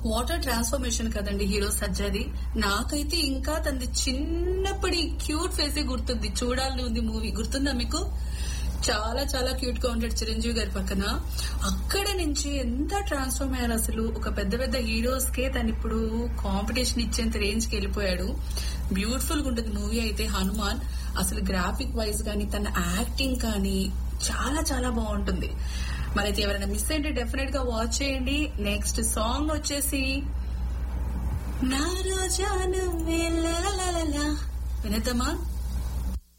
Water transformation కదండి hero సజ్జది. నాకైతే ఇంకా తనది చిన్నప్పటి క్యూట్ ఫేసే గుర్తుంది. చూడాలని ఉంది మూవీ, గుర్తుందా మీకు? చాలా చాలా క్యూట్ గా ఉంటాడు చిరంజీవి గారి పక్కన. అక్కడ నుంచి ఎంత ట్రాన్స్ఫార్మ్ అయ్యారు అసలు. ఒక పెద్ద పెద్ద హీరోస్ కే తను ఇప్పుడు కాంపిటీషన్ ఇచ్చేంత రేంజ్ కి వెళ్ళిపోయాడు. బ్యూటిఫుల్ గా ఉంటుంది మూవీ అయితే హనుమాన్. అసలు గ్రాఫిక్ వైజ్ గానీ తన యాక్టింగ్ కానీ చాలా చాలా బాగుంటుంది. మరైతే ఎవరైనా మిస్ అయితే డెఫినెట్ గా వాచ్ చేయండి. నెక్స్ట్ సాంగ్ వచ్చేసి నా రోజా నువ్వే లా లా లా లా. వినతమా?